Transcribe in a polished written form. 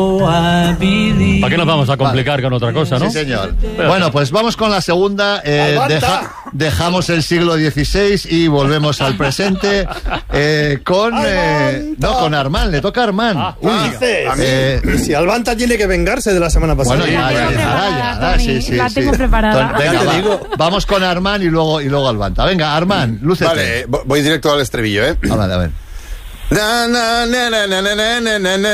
¿Para qué nos vamos a complicar con otra cosa, no? Sí, señor. Bueno, pues vamos con la segunda. Dejamos el siglo XVI y volvemos al presente con Armand. Le toca a Armand. Si Albanta tiene que vengarse de la semana pasada. Bueno, ya. Sí. La tengo preparada. Venga, vamos con Armand y luego Albanta. Venga, Armand, lúcete. Vale, voy directo al estribillo, ¿eh? A ver.